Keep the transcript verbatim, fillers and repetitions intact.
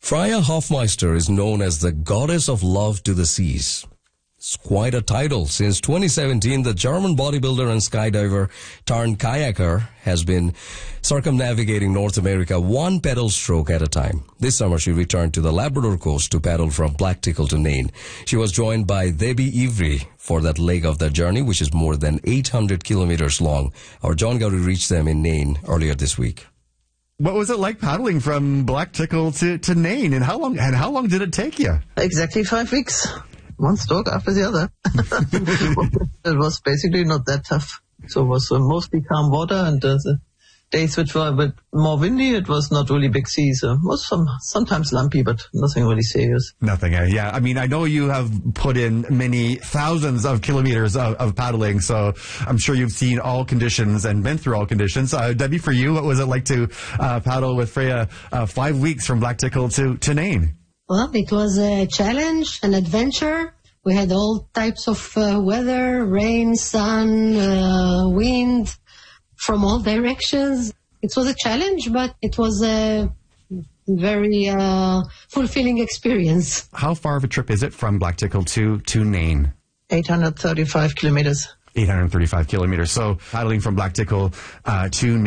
Freya Hofmeister is known as the goddess of love to the seas. It's quite a title. Since twenty seventeen, the German bodybuilder and skydiver turned kayaker has been circumnavigating North America one pedal stroke at a time. This summer, she returned to the Labrador coast to paddle from Blacktickle to Nain. She was joined by Debbie Ivry for that leg of their journey, which is more than eight hundred kilometers long. Our John Gowrie reached them in Nain earlier this week. What was it like paddling from Blacktickle to, to Nain, and how long and how long did it take you? Exactly five weeks. One stroke after the other. It was basically not that tough. So it was uh, mostly calm water, and uh, the days which were a bit more windy, it was not really big seas. So it was some, sometimes lumpy, but nothing really serious. Nothing, uh, yeah. I mean, I know you have put in many thousands of kilometers of, of paddling, so I'm sure you've seen all conditions and been through all conditions. Uh, Debbie, for you, what was it like to uh, paddle with Freya uh, five weeks from Blacktickle to, to Nain? Well, it was a challenge, an adventure. We had all types of uh, weather, rain, sun, uh, wind, from all directions. It was a challenge, but it was a very uh, fulfilling experience. How far of a trip is it from Blacktickle to, to Nain? eight hundred thirty-five kilometers. eight hundred thirty-five kilometers. So paddling from Blacktickle uh, to